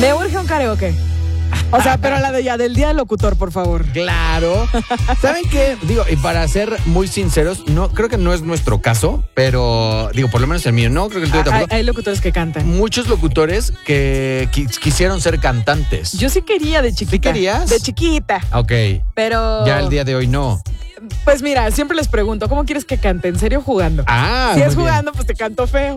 Me urge un karaoke. O sea, pero la de ya, del día del locutor, por favor. Claro. ¿Saben qué? Digo, y para ser muy sinceros, no, creo que no es nuestro caso, pero digo, por lo menos el mío, no creo que el tuyo tampoco. Hay locutores que cantan. Muchos locutores que quisieron ser cantantes. Yo sí quería de chiquita. ¿Sí querías? De chiquita. Ok. Pero... Ya el día de hoy no. Pues mira, siempre les pregunto, ¿cómo quieres que cante? ¿En serio jugando? Ah, si es muy bien. jugando, pues te canto feo.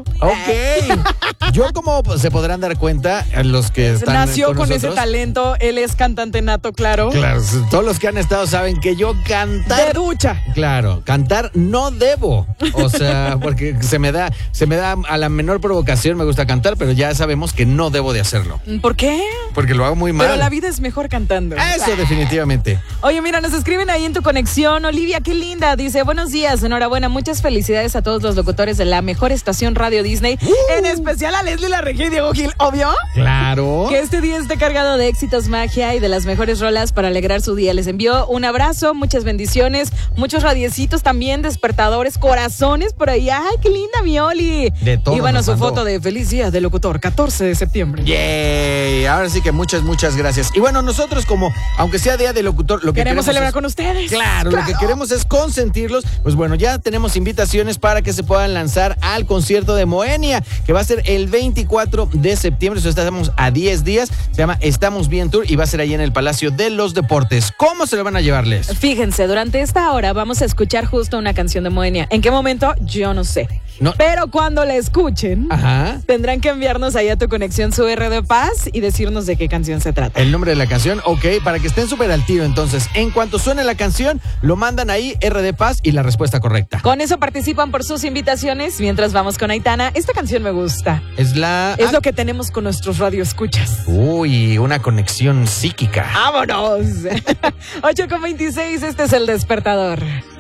Ok. Yo, como se podrán dar cuenta, los que están Nació con nosotros, ese talento, él es cantante nato, claro. Claro, todos los que han estado saben que yo cantar... De ducha. Claro, cantar no debo. O sea, porque se me da a la menor provocación, me gusta cantar, pero ya sabemos que no debo de hacerlo. ¿Por qué? Porque lo hago muy mal. Pero la vida es mejor cantando. Eso, definitivamente. Oye, mira, nos escriben ahí en tu conexión. Olivia, qué linda. Dice, buenos días, enhorabuena. Muchas felicidades a todos los locutores de la mejor estación Radio Disney. En especial a Leslie La Regia y Diego Gil, ¿obvio? Claro. Que este día esté cargado de éxitos, magia y de las mejores rolas para alegrar su día. Les envío un abrazo, muchas bendiciones, muchos radiecitos también, despertadores, corazones por ahí. ¡Ay, qué linda, mi Oli! De todo. Y bueno, nos su mandó. foto de feliz día de locutor, 14 de septiembre. ¡Yay! Ahora sí que muchas gracias. Y bueno, nosotros como, aunque sea día de locutor, lo que Queremos celebrar es, con ustedes. Claro, lo que queremos es consentirlos. Pues bueno, ya tenemos invitaciones para que se puedan lanzar al concierto de Moenia, que va a ser el 24 de septiembre. Eso estamos a 10 días. Se llama Estamos Bien Tour y va a ser ahí en el Palacio de los Deportes. ¿Cómo se lo van a llevarles? Fíjense, durante esta hora vamos a escuchar justo una canción de Moenia. ¿En qué momento? Yo no sé. No. Pero cuando la escuchen, Ajá. tendrán que enviarnos ahí a tu conexión su R de Paz y decirnos de qué canción se trata. El nombre de la canción, ok, para que estén súper al tiro. Entonces, en cuanto suene la canción, lo mandan ahí, R de Paz y la respuesta correcta. Con eso participan por sus invitaciones. Mientras vamos con Aitana, esta canción me gusta. Es la... Es lo que tenemos con nuestros radioescuchas. Uy, una conexión psíquica. ¡Vámonos! 8:26, este es El Despertador.